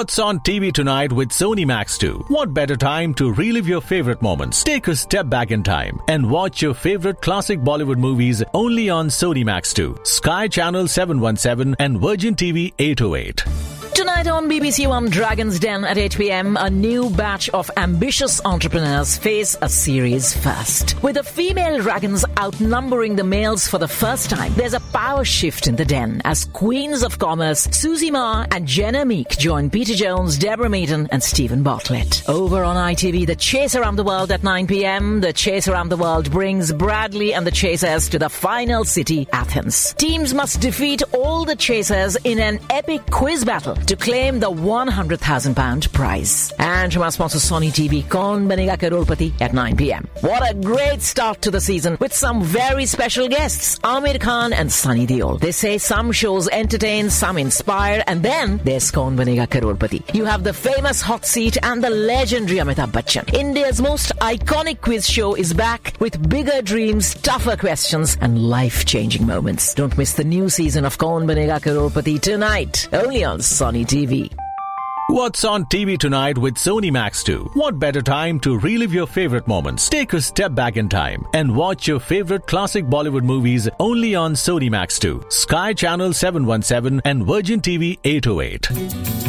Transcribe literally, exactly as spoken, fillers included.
What's on T V tonight with Sony Max two? What better time to relive your favorite moments? Take a step back in time and watch your favorite classic Bollywood movies only on Sony Max two, Sky Channel seven one seven and Virgin T V eight oh eight. Tonight on B B C One Dragon's Den at eight p.m, a new batch of ambitious entrepreneurs face a series first. With the female dragons outnumbering the males for the first time, there's a power shift in the den as queens of commerce Susie Ma and Jenna Meek join Peter Jones, Deborah Meaden and Stephen Bartlett. Over on I T V, The Chase Around the World at nine p.m, The Chase Around the World brings Bradley and the Chasers to the final city, Athens. Teams must defeat all the Chasers in an epic quiz battle to claim the one hundred thousand pound prize. And from our sponsor Sony T V, Kaun Banega Crorepati at nine p.m. What a great start to the season with some very special guests, Aamir Khan and Sunny Deol. They say some shows entertain, some inspire, and then there's Kaun Banega Crorepati. You have the famous hot seat and the legendary Amitabh Bachchan. India's most iconic quiz show is back with bigger dreams, tougher questions, and life-changing moments. Don't miss the new season of Kaun Banega Crorepati tonight, only on Sony T V. What's on T V tonight with Sony Max two? What better time to relive your favorite moments? Take a step back in time and watch your favorite classic Bollywood movies only on Sony Max two, Sky Channel seven one seven and Virgin T V eight oh eight.